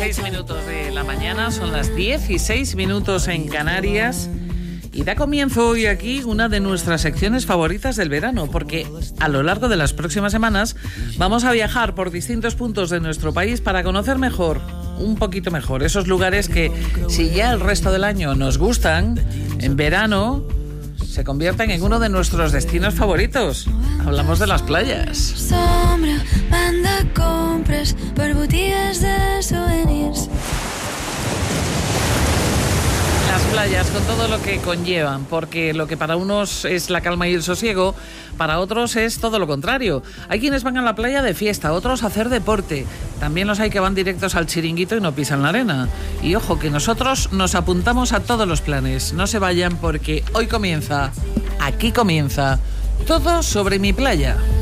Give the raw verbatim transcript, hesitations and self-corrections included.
seis minutos de la mañana, son las dieciséis minutos en Canarias. Y da comienzo hoy aquí una de nuestras secciones favoritas del verano, porque a lo largo de las próximas semanas vamos a viajar por distintos puntos de nuestro país para conocer mejor, un poquito mejor, esos lugares que, si ya el resto del año nos gustan, en verano se convierten en uno de nuestros destinos favoritos. Hablamos de las playas. Sombra, banda compres per botigues de souvenirs. Las playas, con todo lo que conllevan, porque lo que para unos es la calma y el sosiego, para otros es todo lo contrario. Hay quienes van a la playa de fiesta, otros a hacer deporte. También los hay que van directos al chiringuito y no pisan la arena. Y ojo, que nosotros nos apuntamos a todos los planes. No se vayan porque hoy comienza, aquí comienza, todo sobre mi playa.